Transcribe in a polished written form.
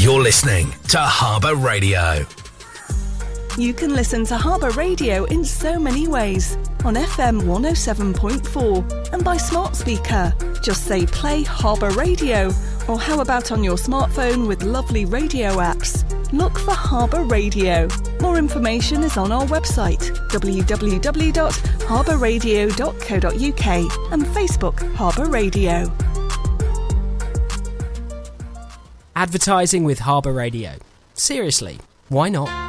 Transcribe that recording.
You're listening to Harbour Radio. You can listen to Harbour Radio in so many ways. On FM 107.4 and by smart speaker. Just say play Harbour Radio. Or how about on your smartphone with lovely radio apps? Look for Harbour Radio. More information is on our website, www.harbourradio.co.uk and Facebook Harbour Radio. Advertising with Harbour Radio. Seriously, why not?